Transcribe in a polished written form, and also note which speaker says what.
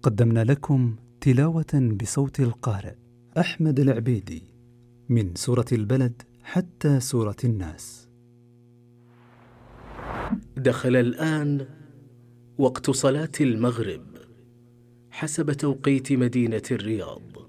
Speaker 1: قدمنا لكم تلاوة بصوت القارئ أحمد العبيدي من سورة البلد حتى سورة الناس.
Speaker 2: دخل الآن وقت صلاة المغرب حسب توقيت مدينة الرياض.